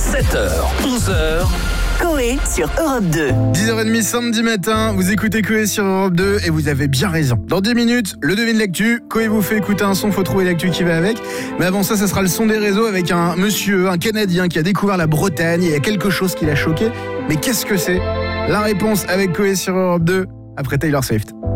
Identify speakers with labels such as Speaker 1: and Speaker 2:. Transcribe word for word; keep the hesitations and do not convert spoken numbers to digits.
Speaker 1: sept heures, onze heures.
Speaker 2: Coé sur Europe deux.
Speaker 3: dix heures trente samedi matin, vous écoutez Coé sur Europe deux et vous avez bien raison. Dans dix minutes, le devine l'actu. Coé vous fait écouter un son, faut trouver l'actu qui va avec. Mais avant ça, ça sera le son des réseaux avec un monsieur, un Canadien qui a découvert la Bretagne et il y a quelque chose qui l'a choqué. Mais qu'est-ce que c'est ? La réponse avec Coé sur Europe deux après Taylor Swift.